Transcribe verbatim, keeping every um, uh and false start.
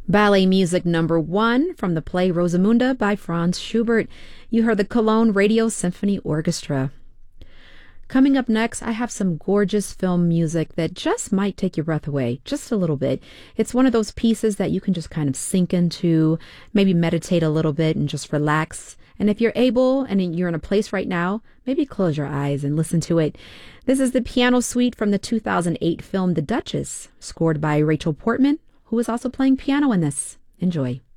Ballet music number one from the play Rosamunde by Franz Schubert. You heard the Cologne Radio Symphony Orchestra. Coming up next, I have some gorgeous film music that just might take your breath away, just a little bit. It's one of those pieces that you can just kind of sink into, maybe meditate a little bit and just relax. And if you're able and you're in a place right now, maybe close your eyes and listen to it. This is the piano suite from the two thousand eight film The Duchess, scored by Rachel Portman, who is also playing piano in this. Enjoy.